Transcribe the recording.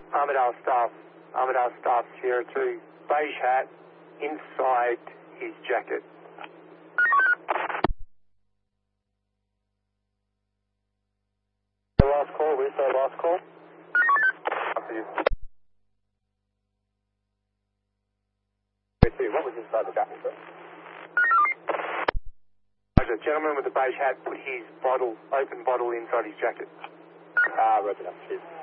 Armidale staff, Sierra 2, beige hat, inside his jacket. The last call, we say last call. What was inside the jacket, sir? A gentleman with a beige hat put his open bottle inside his jacket. Roger that, cheers.